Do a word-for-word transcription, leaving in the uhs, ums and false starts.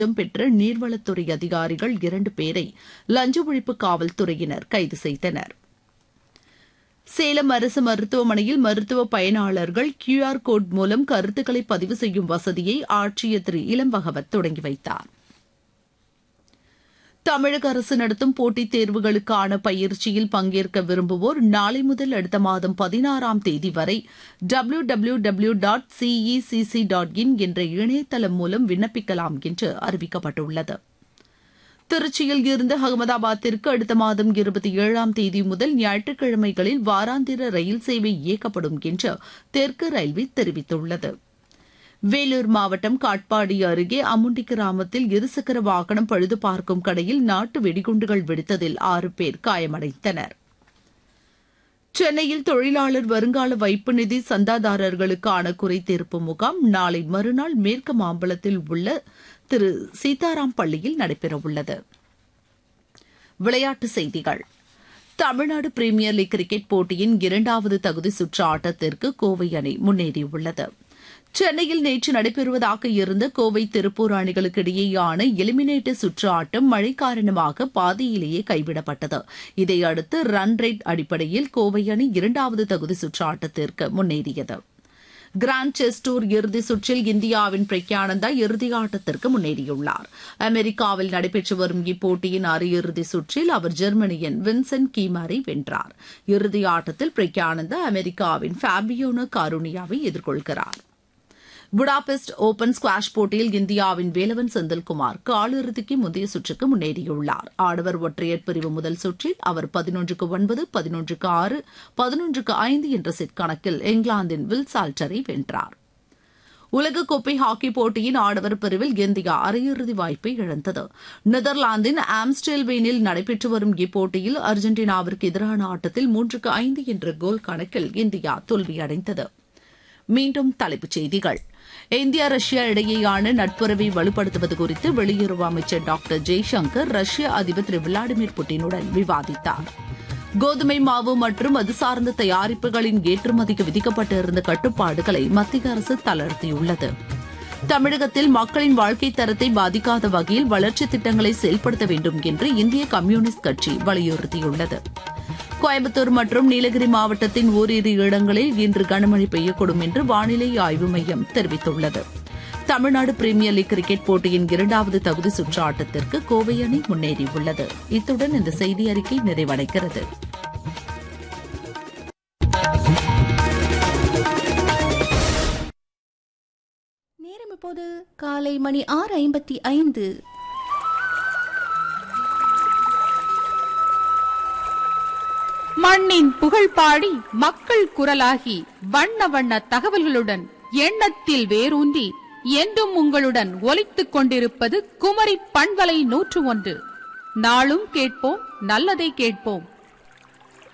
பெற்ற நீர்வளத்துறை அதிகாரிகள் இரண்டு பேரை லஞ்ச ஒழிப்பு காவல்துறையினர் கைது செய்தனர். சேலம் அரசு மருத்துவமனையில் மருத்துவ பயனாளர்கள் கியூ ஆர் கோட் மூலம் கருத்துக்களை பதிவு செய்யும் வசதியை ஆட்சியர் திரு இளம் பகவத் தொடங்கி வைத்தார். தமிழக அரசு நடத்தும் போட்டித் தேர்வுகளுக்கான பயிற்சியில் பங்கேற்க விரும்புவோர் நாளை முதல் அடுத்த மாதம் பதினாறாம் தேதி வரை W W W dot CECC dot in என்ற இணையதளம் மூலம் விண்ணப்பிக்கலாம் என்று அறிவிக்கப்பட்டுள்ளது. திருச்சியில் இருந்து அகமதாபாத்திற்கு அடுத்த மாதம் இருபத்தி ஏழாம் தேதி முதல் ஞாயிற்றுக்கிழமைகளில் வாராந்திர ரயில் சேவை இயக்கப்படும் என்று தெற்கு ரயில்வே தெரிவித்துள்ளது. வேலூர் மாவட்டம் காட்பாடி அருகே அமுண்டி கிராமத்தில் இருசக்கர வாகனம் பழுது பார்க்கும் கடையில் நாட்டு வெடிகுண்டுகள் வெடித்ததில் ஆறு பேர் காயமடைந்தனர். சென்னையில் தொழிலாளர் வருங்கால வைப்பு நிதி சந்தாதாரர்களுக்கான குறைதீர்ப்பு முகாம் நாளை மறுநாள் மேற்கு மாம்பலத்தில் உள்ள திரு சீதாராம் பள்ளியில் நடைபெறவுள்ளது. விளையாட்டுச் செய்திகள். தமிழ்நாடு பிரீமியர் லீக் கிரிக்கெட் போட்டியின் இரண்டாவது தகுதி சுற்று ஆட்டத்திற்கு கோவை அணி முன்னேறியுள்ளது. சென்னையில் நேற்று நடைபெறுவதாக இருந்த கோவை திருப்பூர் அணிகளுக்கு இடையேயான எலிமினேட்டர் சுற்று ஆட்டம் மழை காரணமாக பாதியிலேயே கைவிடப்பட்டது. இதையடுத்து ரன் ரேட் அடிப்படையில் கோவை அணி இரண்டாவது தகுதி சுற்று ஆட்டத்திற்கு முன்னேறியது. கிராண்ட் செஸ் டூர் இறுதி சுற்றில் இந்தியாவின் பிரக்யானந்தா இறுதி ஆட்டத்திற்கு முன்னேறியுள்ளார். அமெரிக்காவில் நடைபெற்று வரும் இப்போட்டியின் அரையிறுதி சுற்றில் அவர் ஜெர்மனியின் வின்சென்ட் கீமரை வென்றார். இறுதி ஆட்டத்தில் பிரக்யானந்தா அமெரிக்காவின் ஃபேபியோனோ காருனியாவை எதிர்கொள்கிறார். புடாபெஸ்ட் ஓபன் ஸ்குவாஷ் போட்டியில் இந்தியாவின் வேலவன் செந்தில்குமார் காலிறுதிக்கு முந்தைய சுற்றுக்கு முன்னேறியுள்ளார். ஆடவர் ஒற்றையர் பிரிவு முதல் சுற்றில் அவர் பதினொன்றுக்கு ஒன்பது, பதினொன்றுக்கு ஆறு, பதினொன்றுக்கு ஐந்து என்ற செட் கணக்கில் இங்கிலாந்தின் வில் சால்டரை வென்றார். உலகக்கோப்பை ஹாக்கி போட்டியின் ஆடவர் பிரிவில் இந்தியா அரையிறுதி வாய்ப்பை இழந்தது. நெதர்லாந்தின் ஆம்ஸ்டெல்வேனில் நடைபெற்று வரும் இப்போட்டியில் அர்ஜென்டினாவிற்கு எதிரான ஆட்டத்தில் மூன்றுக்கு ஐந்து என்ற கோல் கணக்கில் இந்தியா தோல்வியடைந்தது. மீண்டும் தலைப்புச் செய்திகள். இந்தியா ரஷ்யா இடையேயான நட்புறவை வலுப்படுத்துவது குறித்து வெளியுறவு அமைச்சர் டாக்டர் ஜெய்சங்கர் ரஷ்ய அதிபர் திரு விளாடிமிர் புட்டினுடன் விவாதித்தார். கோதுமை மாவு மற்றும் அது சார்ந்த தயாரிப்புகளின் ஏற்றுமதிக்கு விதிக்கப்பட்டிருந்த கட்டுப்பாடுகளை மத்திய அரசு தளர்த்தியுள்ளது. தமிழகத்தில் மக்களின் வாழ்க்கை தரத்தை பாதிக்காத வகையில் வளர்ச்சித் திட்டங்களை செயல்படுத்த வேண்டும் என்று இந்திய கம்யூனிஸ்ட் கட்சி வலியுறுத்தியுள்ளது. கோயம்புத்தூர் மற்றும் நீலகிரி மாவட்டத்தின் ஓரிரு இடங்களில் இன்று கனமழை பெய்யக்கூடும் என்று வானிலை ஆய்வு மையம் தெரிவித்துள்ளது. தமிழ்நாடு பிரீமியர் லீக் கிரிக்கெட் போட்டியின் இரண்டாவது தகுதி சுற்று ஆட்டத்திற்கு கோவை அணி முன்னேறியுள்ளது. இத்துடன் இந்த செய்தி அறிக்கை நிறைவடைகிறது. நேரம் இப்போது காலை மணி ஆறு ஐம்பத்தி ஐந்து. மண்ணின் புகழ் பாடி மக்கள் குரலாகி வண்ண வண்ண தகவல்களுடன் எண்ணத்தில் வேரூன்றி என்றும் உங்களுடன் ஒலித்துக் கொண்டிருப்பது குமரி பண்பலை நூற்று ஒன்று. நாளும் கேட்போம், நல்லதை கேட்போம்.